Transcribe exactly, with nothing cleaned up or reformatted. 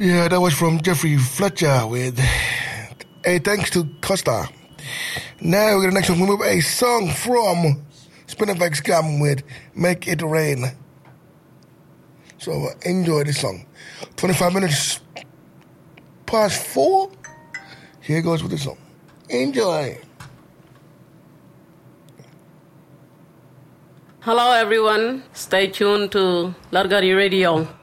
Yeah, that was from Jeffrey Fletcher with a thanks to Costa. Now we're gonna next one. We move a song from Spinifex Gum with Make It Rain. So enjoy this song. twenty-five minutes past four. Here goes with this song. Enjoy. Hello everyone. Stay tuned to Largari Radio.